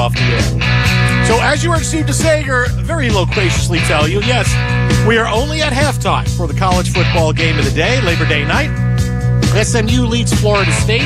off the air. So as you heard Steve DeSager very loquaciously tell you, yes, we are only at halftime for the college football game of the day, Labor Day night. SMU leads Florida State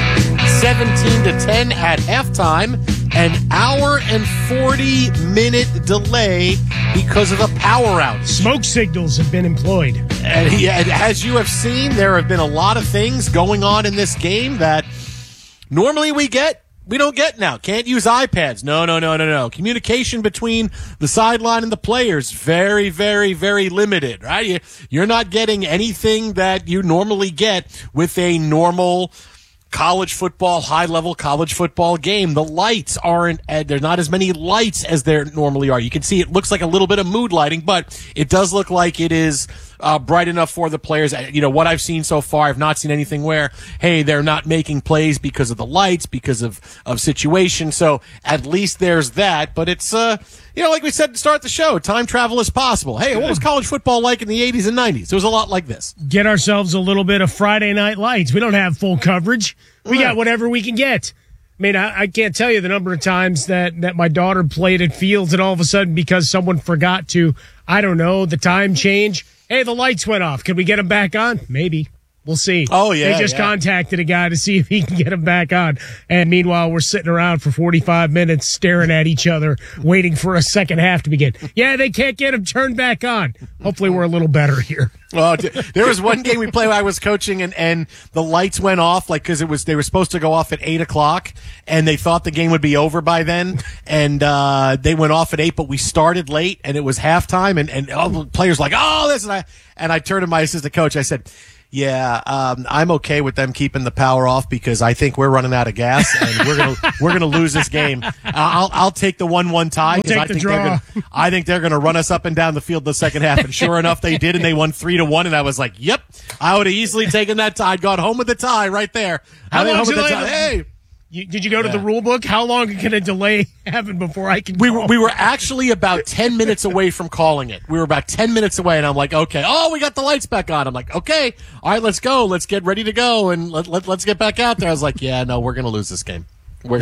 17-10 at halftime. An hour and 40-minute delay because of a power outage. Smoke signals have been employed. And as you have seen, there have been a lot of things going on in this game that normally we don't get now. Can't use iPads. No. Communication between the sideline and the players, very, very, very limited, right? You're not getting anything that you normally get with a normal college football, high-level college football game. The lights aren't, there's not as many lights as there normally are. You can see it looks like a little bit of mood lighting, but it does look like it is bright enough for the players. You know, what I've seen so far, I've not seen anything where, hey, they're not making plays because of the lights, because of situation. So at least there's that. But it's, like we said to start the show, time travel is possible. Hey, what was college football like in the 80s and 90s? It was a lot like this. Get ourselves a little bit of Friday Night Lights. We don't have full coverage. We got whatever we can get. I mean, I can't tell you the number of times that my daughter played at Fields and all of a sudden because someone forgot to, I don't know, the time change. Hey, the lights went off. Can we get them back on? Maybe. We'll see. Oh, yeah. They just contacted a guy to see if he can get them back on. And meanwhile, we're sitting around for 45 minutes staring at each other, waiting for a second half to begin. Yeah, they can't get them turned back on. Hopefully we're a little better here. Well, there was one game we played where I was coaching and the lights went off, like, cause they were supposed to go off at 8:00 and they thought the game would be over by then. And, they went off at 8, but we started late and it was halftime and all the players were like, oh, this, and I turned to my assistant coach. I said, yeah, I'm okay with them keeping the power off because I think we're running out of gas and we're gonna lose this game. I'll take the 1-1 tie because I think they're gonna run us up and down the field the second half. And sure enough, they did, and they won 3-1. And I was like, yep, I would have easily taken that tie. I'd gone home with the tie right there. Hey. Did you go to the rule book? How long can a delay happen before I can call? We were actually about 10 minutes away from calling it. We were about 10 minutes away, and I'm like, okay, we got the lights back on. I'm like, okay, all right, let's go. Let's get ready to go, and let's get back out there. I was like, yeah, no, we're going to lose this game. We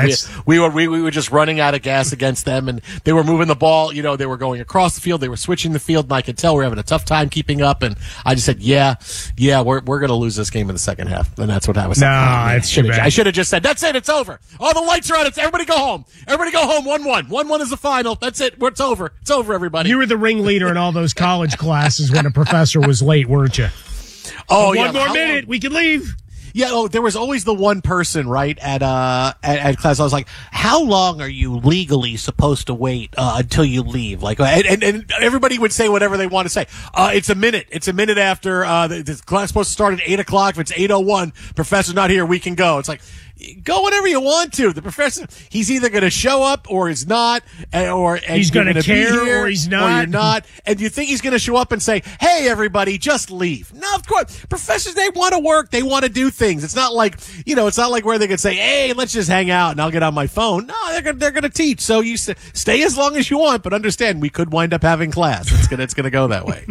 were just running out of gas against them, and they were moving the ball. You know, they were going across the field. They were switching the field, and I could tell we were having a tough time keeping up. And I just said, yeah, we're going to lose this game in the second half. And that's what I was saying. I should have just said, that's it. It's over. Oh, the lights are on. Everybody go home. 1-1. 1-1 is the final. That's it. It's over. It's over, everybody. You were the ringleader in all those college classes when a professor was late, weren't you? Oh, One more minute. We can leave. Yeah, there was always the one person, right, at class. I was like, how long are you legally supposed to wait until you leave? Like, and everybody would say whatever they want to say. It's a minute. It's a minute after the class is supposed to start at 8:00. If it's 8:01, professor's not here, we can go. It's like, go whenever you want to. The professor, he's either going to show up or he's not, or he's going to care or he's not. Or you're not. And you think he's going to show up and say, hey, everybody, just leave. No, of course. Professors, they want to work. They want to do things. It's not like, it's not like where they could say, hey, let's just hang out and I'll get on my phone. No, they're going to teach. So you stay as long as you want, but understand we could wind up having class. It's going to go that way.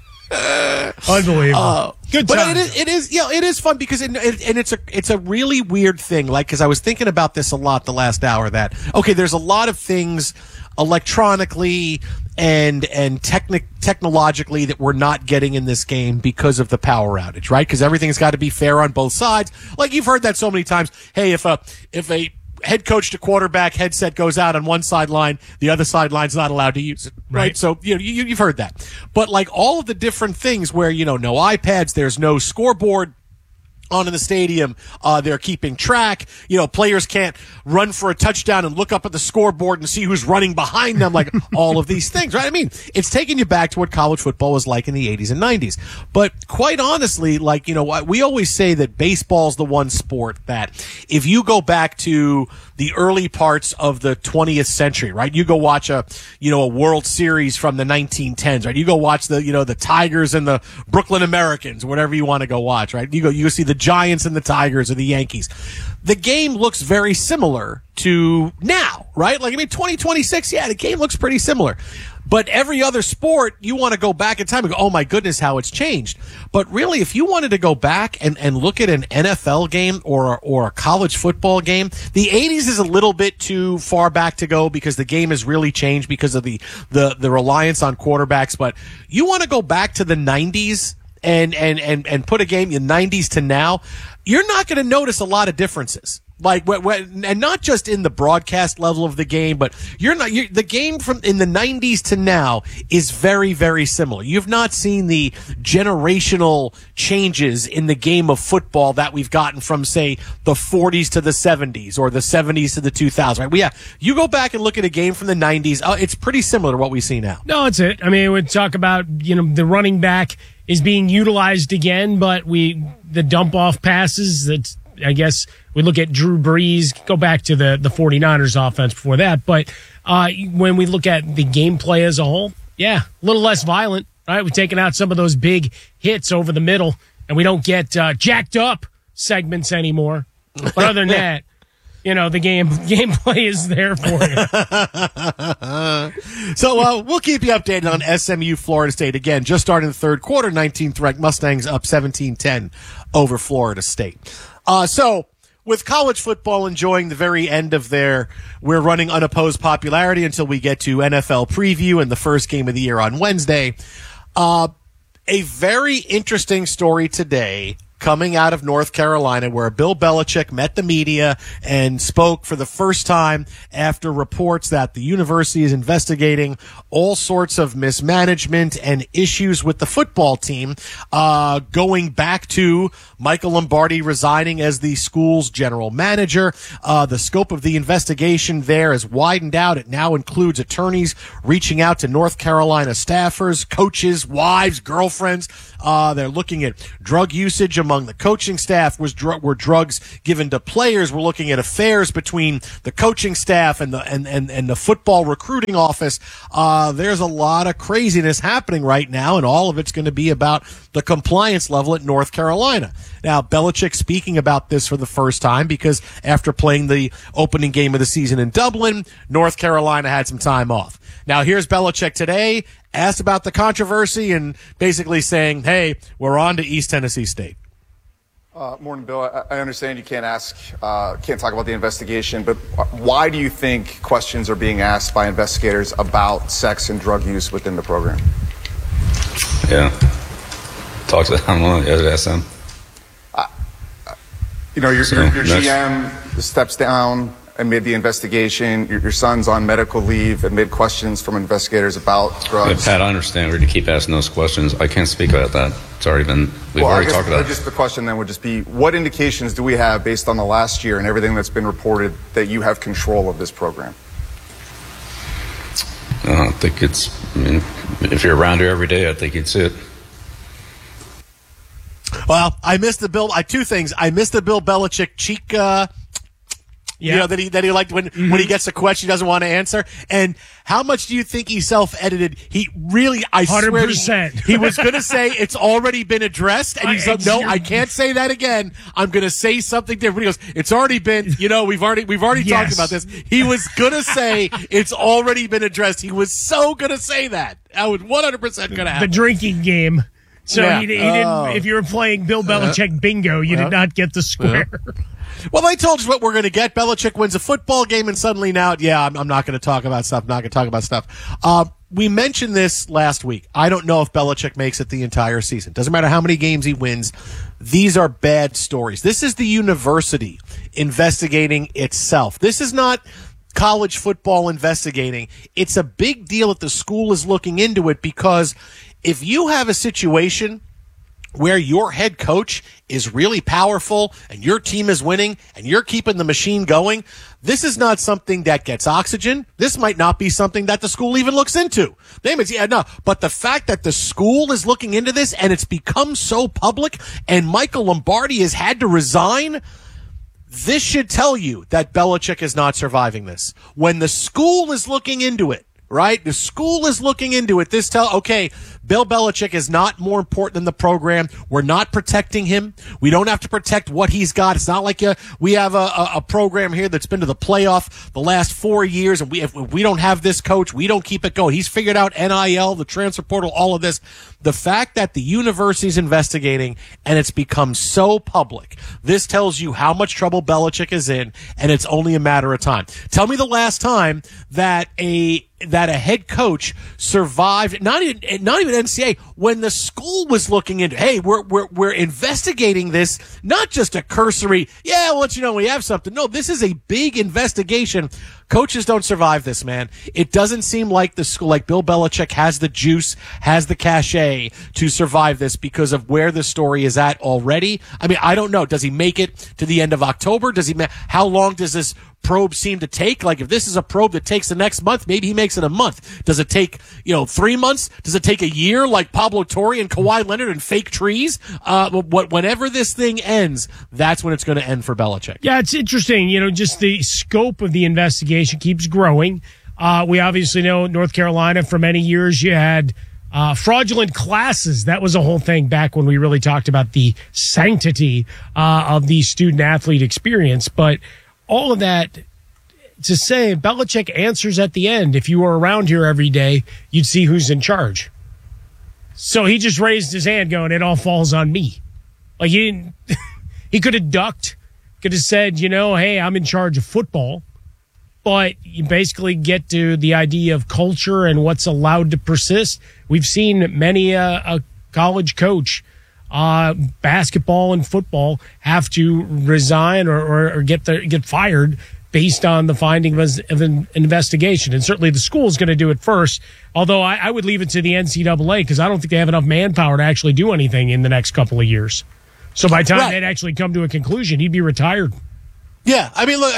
Unbelievable. Good time. But it is fun because it's a really weird thing. Like, because I was thinking about this a lot the last hour. That there's a lot of things electronically and technologically that we're not getting in this game because of the power outage, right? Because everything's got to be fair on both sides. Like, you've heard that so many times. Hey, if a head coach to quarterback headset goes out on one sideline, the other sideline's not allowed to use it, right? So, you've heard that. But like all of the different things where, no iPads, there's no scoreboard on in the stadium, they're keeping track. Players can't run for a touchdown and look up at the scoreboard and see who's running behind them, like all of these things, right? I mean, it's taking you back to what college football was like in the 80s and 90s. But quite honestly, like, we always say that baseball's the one sport that if you go back to the early parts of the 20th century, right? You go watch a World Series from the 1910s, right? You go watch the Tigers and the Brooklyn Americans, whatever you want to go watch, right? You go see the Giants and the Tigers or the Yankees. The game looks very similar to now, right? Like, 2026, the game looks pretty similar. But every other sport, you want to go back in time and go, oh my goodness, how it's changed. But really, if you wanted to go back and look at an NFL game or a college football game, the 80s is a little bit too far back to go because the game has really changed because of the reliance on quarterbacks. But you want to go back to the 90s and put a game in the 90s to now, you're not going to notice a lot of differences. Like, and not just in the broadcast level of the game, but the game from in the 90s to now is very, very similar. You've not seen the generational changes in the game of football that we've gotten from, say, the 40s to the 70s or the 70s to the 2000s, right? You go back and look at a game from the 90s, it's pretty similar to what we see now. No, it's it. I mean, we talk about, the running back is being utilized again, but the dump off passes, that's, I guess we look at Drew Brees, go back to the 49ers offense before that. But when we look at the gameplay as a whole, a little less violent, right? We've taken out some of those big hits over the middle, and we don't get jacked up segments anymore. But other than that, the gameplay is there for you. So we'll keep you updated on SMU Florida State. Again, just starting the third quarter, 19th ranked Mustangs up 17-10 over Florida State. So with college football enjoying the very end of their we're running unopposed popularity until we get to NFL preview and the first game of the year on Wednesday, a very interesting story today coming out of North Carolina where Bill Belichick met the media and spoke for the first time after reports that the university is investigating all sorts of mismanagement and issues with the football team, going back to Michael Lombardi resigning as the school's general manager. The scope of the investigation there has widened out. It now includes attorneys reaching out to North Carolina staffers, coaches, wives, girlfriends. They're looking at drug usage among the coaching staff. Were drugs given to players? We're looking at affairs between the coaching staff and the football recruiting office. There's a lot of craziness happening right now, and all of it's going to be about the compliance level at North Carolina. Now, Belichick speaking about this for the first time because after playing the opening game of the season in Dublin, North Carolina had some time off. Now, here's Belichick today, asked about the controversy and basically saying, hey, we're on to East Tennessee State. Morning, Bill. I understand you can't talk about the investigation, but why do you think questions are being asked by investigators about sex and drug use within the program? Yeah. Talk to them. I don't know. Ask them. Your GM steps down amid the investigation. Your son's on medical leave amid questions from investigators about drugs. Pat, I understand. We're going to keep asking those questions. I can't speak about that. It's already been, we've already talked about it. Just the question then would just be, what indications do we have based on the last year and everything that's been reported that you have control of this program? I think if you're around here every day, I think you'd see it. Well, I missed the Bill. Two things. I missed the Bill Belichick cheek. That he liked when he gets a question he doesn't want to answer. And how much do you think he self-edited? He really, I 100%. Swear, he was going to say it's already been addressed, and he's like, no, I can't say that again. I'm going to say something different. He goes, it's already been, we've already talked about this. He was going to say it's already been addressed. He was so going to say that. That was 100% going to happen. The drinking game. So he didn't. If you were playing Bill Belichick bingo, you did not get the square. Well, they told us what we're going to get. Belichick wins a football game, and suddenly now, I'm not going to talk about stuff. Not going to talk about stuff. We mentioned this last week. I don't know if Belichick makes it the entire season. Doesn't matter how many games he wins. These are bad stories. This is the university investigating itself. This is not college football investigating. It's a big deal that the school is looking into it because if you have a situation where your head coach is really powerful and your team is winning and you're keeping the machine going, this is not something that gets oxygen. This might not be something that the school even looks into. They might say, no. But the fact that the school is looking into this and it's become so public and Michael Lombardi has had to resign, this should tell you that Belichick is not surviving this. When the school is looking into it, right? The school is looking into it. Okay, Bill Belichick is not more important than the program. We're not protecting him. We don't have to protect what he's got. It's not like we have a program here that's been to the playoff the last 4 years, and if we don't have this coach, we don't keep it going. He's figured out NIL, the transfer portal, all of this. The fact that the university's investigating and it's become so public, this tells you how much trouble Belichick is in, and it's only a matter of time. Tell me the last time that a head coach survived, not even NCAA, when the school was looking into, hey, we're investigating this, not just a cursory, yeah, we'll let you know we have something. No, this is a big investigation. Coaches don't survive this, man. It doesn't seem like the school, like Bill Belichick has the juice, has the cachet to survive this because of where the story is at already. I mean, I don't know. Does he make it to the end of October? How long does this probe seem to take? Like, if this is a probe that takes the next month, maybe he makes it a month. Does it take, 3 months? Does it take a year like Pablo Torre and Kawhi Leonard and fake trees? Whenever this thing ends, that's when it's going to end for Belichick. Yeah, it's interesting. Just the scope of the investigation keeps growing. We obviously know North Carolina for many years you had fraudulent classes. That was a whole thing back when we really talked about the sanctity of the student-athlete experience. But all of that to say, Belichick answers at the end. If you were around here every day, you'd see who's in charge. So he just raised his hand going, it all falls on me. Like, he could have ducked, could have said, hey, I'm in charge of football. But you basically get to the idea of culture and what's allowed to persist. We've seen many a college coach, basketball and football, have to resign or get fired based on the finding of an investigation. And certainly the school is going to do it first, although I would leave it to the NCAA because I don't think they have enough manpower to actually do anything in the next couple of years. So by the time they'd actually come to a conclusion, he'd be retired. Yeah, I mean, look,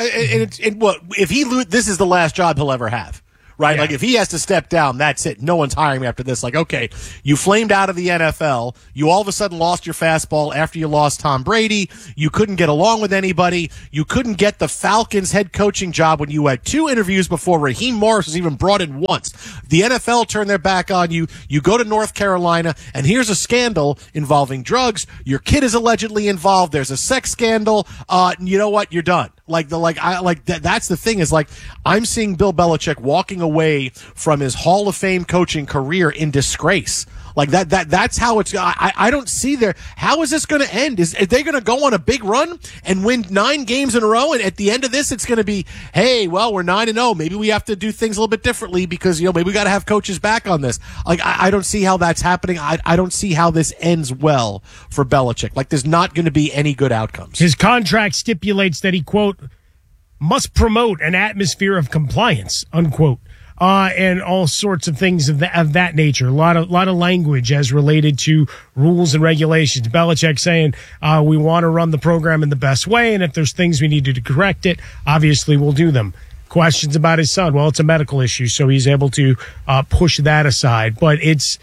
if he this is the last job he'll ever have, right? Yeah. Like, if he has to step down, that's it. No one's hiring him after this. Like, okay, you flamed out of the NFL. You all of a sudden lost your fastball after you lost Tom Brady. You couldn't get along with anybody. You couldn't get the Falcons head coaching job when you had 2 interviews before Raheem Morris was even brought in once. The NFL turned their back on you. You go to North Carolina, and here's a scandal involving drugs. Your kid is allegedly involved. There's a sex scandal. You know what? You're done. That's the thing is, like, I'm seeing Bill Belichick walking away from his Hall of Fame coaching career in disgrace. Like that's how it's, I don't see how is this going to end? Is they going to go on a big run and win 9 games in a row? And at the end of this, it's going to be, hey, well, we're 9-0. Maybe we have to do things a little bit differently because, maybe we got to have coaches back on this. Like, I don't see how that's happening. I don't see how this ends well for Belichick. Like, there's not going to be any good outcomes. His contract stipulates that he, quote, must promote an atmosphere of compliance, unquote. And all sorts of things of that nature. A lot of language as related to rules and regulations. Belichick saying, we want to run the program in the best way, and if there's things we need to correct it, obviously we'll do them. Questions about his son. Well, it's a medical issue, so he's able to push that aside. But it's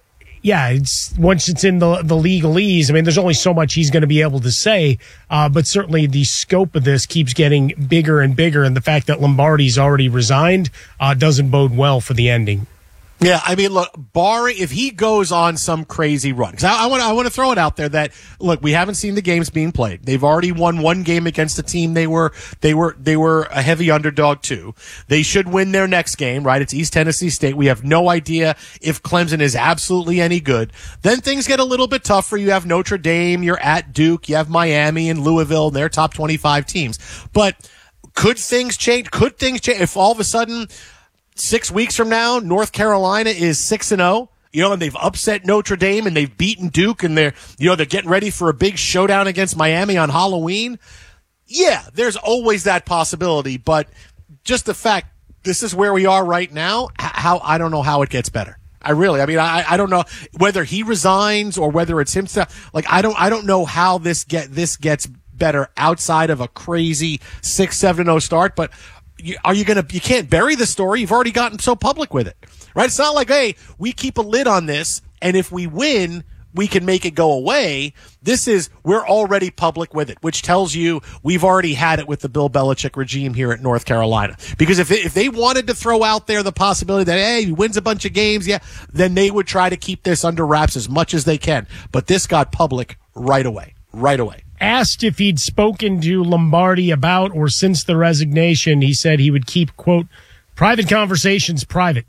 once it's in the legalese, I mean, there's only so much he's going to be able to say, but certainly the scope of this keeps getting bigger and bigger, and the fact that Lombardi's already resigned doesn't bode well for the ending. Yeah, I mean, look, barring if he goes on some crazy run, because I want to throw it out there that, look, we haven't seen the games being played. They've already won 1 game against a team they were a heavy underdog to. They should win their next game, right? It's East Tennessee State. We have no idea if Clemson is absolutely any good. Then things get a little bit tougher. You have Notre Dame, you're at Duke, you have Miami and Louisville, and they're top 25 teams. But could things change? Could things change if all of a sudden 6 weeks from now, North Carolina is 6-0, and they've upset Notre Dame and they've beaten Duke and they're getting ready for a big showdown against Miami on Halloween. Yeah, there's always that possibility, but just the fact this is where we are right now, I don't know how it gets better. I don't know whether he resigns or whether it's himself. Like, I don't know how this gets better outside of a crazy 6-7-0 start, but you can't bury the story. You've already gotten so public with it, right? It's not like, hey, we keep a lid on this, and if we win, we can make it go away. This is, we're already public with it, which tells you we've already had it with the Bill Belichick regime here at North Carolina. Because if they wanted to throw out there the possibility that, hey, he wins a bunch of games, then they would try to keep this under wraps as much as they can. But this got public right away. Asked if he'd spoken to Lombardi about or since the resignation, he said he would keep, quote, private conversations private.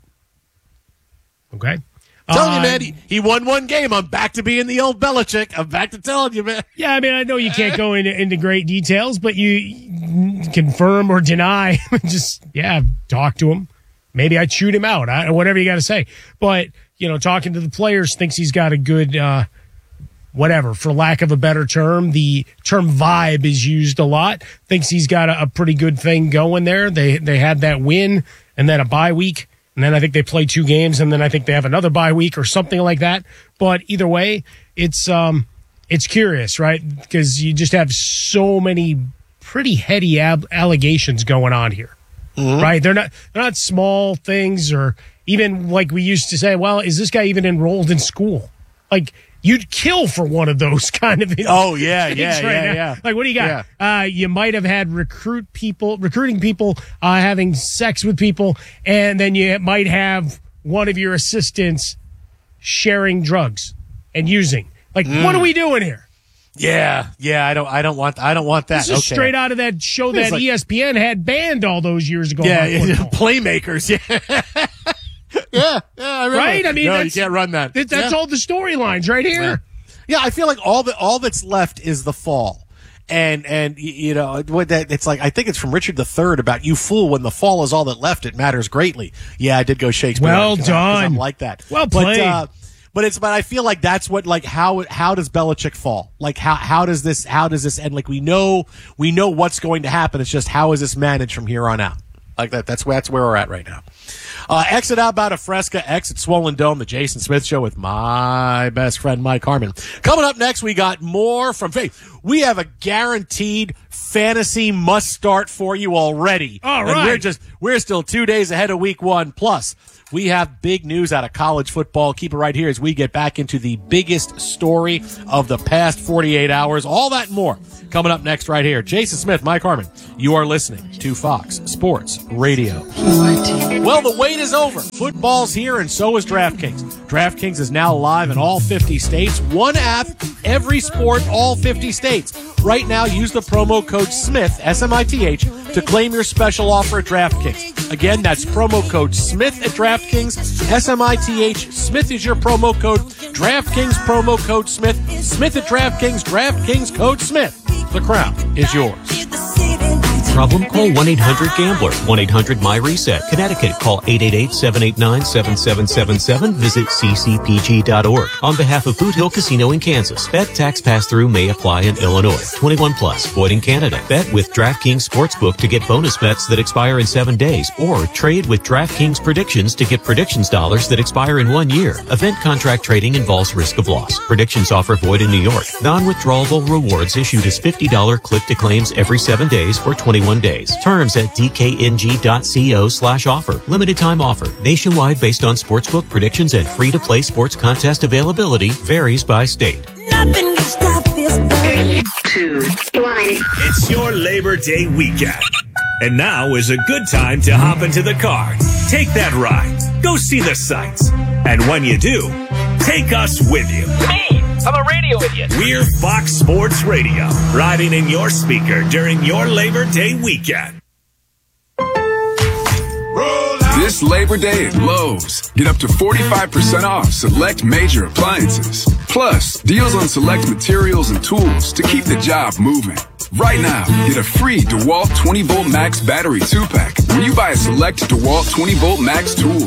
Okay. Telling you, man, he won one game. I'm back to being the old Belichick. I'm back to telling you, man. Yeah, I mean, I know you can't go into great details, but you confirm or deny. Just, talk to him. Maybe I chewed him out. Whatever you got to say. But, talking to the players, thinks he's got a good, whatever, for lack of a better term. The term vibe is used a lot. Thinks he's got a pretty good thing going there. They had that win and then a bye week. And then I think they play 2 games, and then I think they have another bye week or something like that. But either way, it's curious, right? Because you just have so many pretty heady allegations going on here, right? They're not small things, or even like we used to say, well, is this guy even enrolled in school? Like, you'd kill for one of those kind of things. Oh, yeah. Like, what do you got? Yeah. You might have had recruiting people, having sex with people, and then you might have one of your assistants sharing drugs and using. Like, what are we doing here? Yeah. I don't want that. This is straight out of that show that ESPN had banned all those years ago. Yeah, Playmakers. Yeah. Yeah, I remember. Right? I mean, no, you can't run that. That's all the storylines right here. Yeah, I feel like all that's left is the fall. And it's like, I think it's from Richard III about, you fool, when the fall is all that left, it matters greatly. Yeah, I did go Shakespeare. Well done. I'm like that. Well played. But I feel like that's what, like, how does Belichick fall? Like, how does this end? Like, we know what's going to happen. It's just, how is this managed from here on out? Like that. That's where we're at right now. Exit Outbound of Fresca, exit Swollen Dome, the Jason Smith Show with my best friend, Mike Harmon. Coming up next, we got more from Faith. We have a guaranteed fantasy must start for you already. All right. And we're still 2 days ahead of week 1. Plus, we have big news out of college football. Keep it right here as we get back into the biggest story of the past 48 hours. All that and more coming up next right here. Jason Smith, Mike Harmon. You are listening to Fox Sports Radio. Well, the wait is over. Football's here, and so is DraftKings. DraftKings is now live in all 50 states. One app, every sport, all 50 states. Right now, use the promo code SMITH, S-M-I-T-H, to claim your special offer at DraftKings. Again, that's promo code SMITH at DraftKings, S-M-I-T-H. Smith is your promo code. DraftKings promo code SMITH. Smith at DraftKings, DraftKings code SMITH. The crown is yours. Problem? Call 1-800-GAMBLER. 1-800-MY-RESET. Connecticut. Call 888-789-7777. Visit ccpg.org. On behalf of Boot Hill Casino in Kansas, bet tax pass-through may apply in Illinois. 21 plus. Void in Canada. Bet with DraftKings Sportsbook to get bonus bets that expire in 7 days, or trade with DraftKings Predictions to get predictions dollars that expire in 1 year. Event contract trading involves risk of loss. Predictions offer void in New York. Non-withdrawable rewards issued as $50 click-to-claims every 7 days for 21 days. Terms at dkng.co/offer. Limited time offer. Nationwide based on sportsbook predictions and free-to-play sports contest availability. Varies by state. Nothing can stop this. 3, 2, 1. It's your Labor Day weekend. And now is a good time to hop into the car. Take that ride. Go see the sights. And when you do, take us with you. Me! I'm a radio idiot. We're Fox Sports Radio, riding in your speaker during your Labor Day weekend. This Labor Day at Lowe's. Get up to 45% off select major appliances. Plus, deals on select materials and tools to keep the job moving. Right now, get a free DeWalt 20-volt Max battery 2-pack when you buy a select DeWalt 20-volt Max tool.